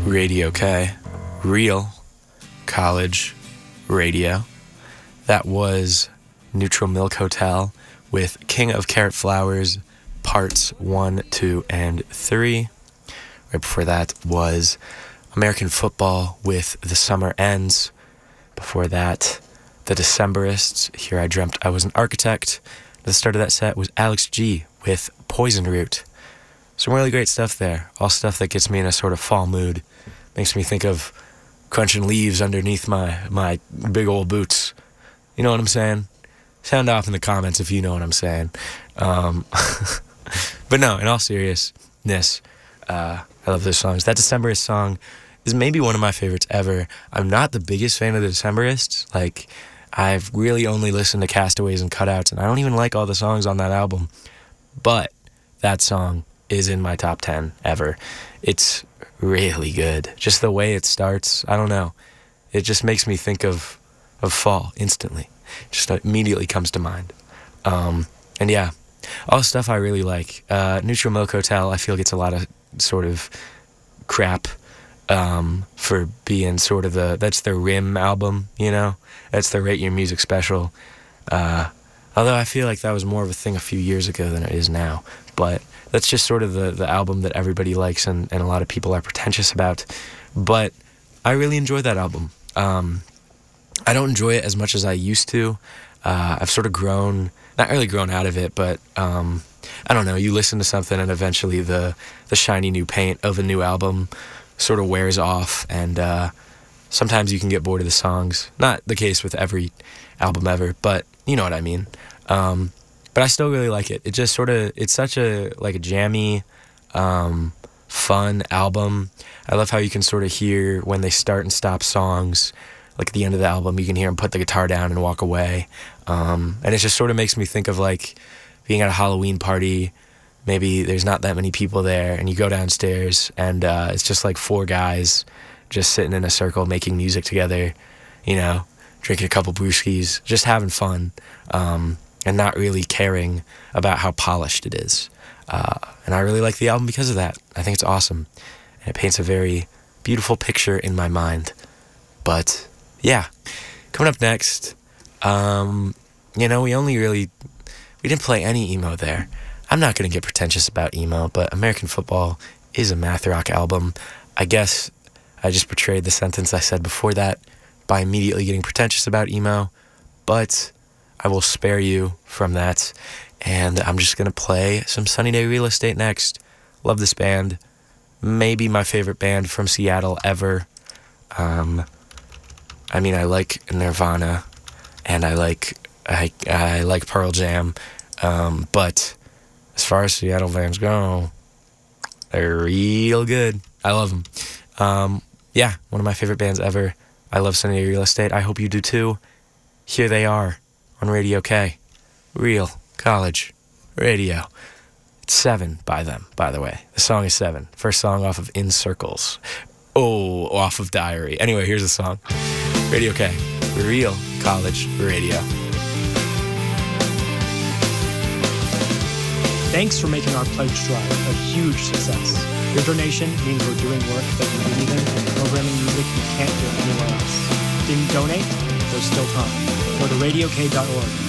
Radio K, real college radio. That was Neutral Milk Hotel with King of Carrot Flowers, parts 1, 2, and 3. Right before that was American Football with The Summer Ends. Before that, The Decemberists, Here I Dreamt I Was an Architect. At the start of that set was Alex G with Poison Root. Some really great stuff there. All stuff that gets me in a sort of fall mood. Makes me think of crunching leaves underneath my big old boots. You know what I'm saying? Sound off in the comments if you know what I'm saying. But no, in all seriousness, I love those songs. That Decemberist song is maybe one of my favorites ever. I'm not the biggest fan of the Decemberists. Like, I've really only listened to Castaways and Cutouts, and I don't even like all the songs on that album. But that song is in my top 10 ever. It's really good. Just the way it starts, I don't know. It just makes me think of fall instantly. Just immediately comes to mind. And yeah, all stuff I really like. Neutral Milk Hotel, I feel, gets a lot of sort of crap for being sort of that's their RIM album, you know? That's their Rate Your Music special. Although I feel like that was more of a thing a few years ago than it is now. But that's just sort of the album that everybody likes and a lot of people are pretentious about. But I really enjoy that album. I don't enjoy it as much as I used to. I've sort of not really grown out of it, but I don't know, you listen to something and eventually the shiny new paint of a new album sort of wears off, and sometimes you can get bored of the songs. Not the case with every album ever, but you know what I mean. But I still really like it. It just sort of, it's such a jammy, fun album. I love how you can sort of hear when they start and stop songs. Like at the end of the album, you can hear them put the guitar down and walk away. And it just sort of makes me think of like being at a Halloween party. Maybe there's not that many people there, and you go downstairs, and it's just like 4 guys just sitting in a circle making music together, you know, drinking a couple brewskis, just having fun, and not really caring about how polished it is. And I really like the album because of that. I think it's awesome. And it paints a very beautiful picture in my mind. But yeah, coming up next, you know, we didn't play any emo there. I'm not going to get pretentious about emo, but American Football is a math rock album. I guess I just betrayed the sentence I said before that by immediately getting pretentious about emo, but I will spare you from that, and I'm just going to play some Sunny Day Real Estate next. Love this band. Maybe my favorite band from Seattle ever. I mean, I like Nirvana, and I like Pearl Jam, but as far as Seattle bands go, they're real good. I love them. Yeah, one of my favorite bands ever. I love Sunny Day Real Estate. I hope you do too. Here they are on Radio K. Real college radio. It's 7 by them, by the way. The song is 7. First song off of In Circles. Oh, off of Diary. Anyway, here's the song. Radio K. Real college radio. Thanks for making our pledge drive a huge success. Your donation means we're doing work that we believe in and programming music you can't hear anywhere else. Didn't donate? There's still time. Go to radiok.org